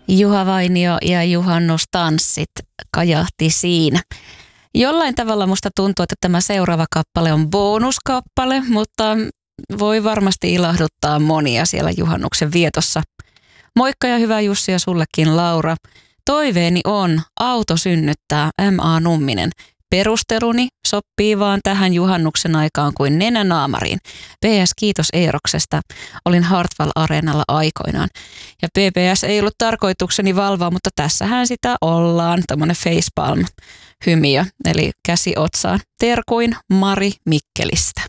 Juha Vainio ja juhannustanssit kajahti siinä. Jollain tavalla musta tuntuu, että tämä seuraava kappale on bonuskappale, mutta voi varmasti ilahduttaa monia siellä juhannuksen vietossa. Moikka ja hyvää Jussi ja sullekin Laura. Toiveeni on auto synnyttää M.A. Numminen. Perusteluni sopii vaan tähän juhannuksen aikaan kuin nenänaamariin. PS kiitos Eeroksesta. Olin Hartwall Areenalla aikoinaan. Ja PPS ei ollut tarkoitukseni valvoa, mutta tässähän sitä ollaan. Tämmönen facepalm-hymiö, eli käsi otsaan. Terkuin Mari Mikkelistä.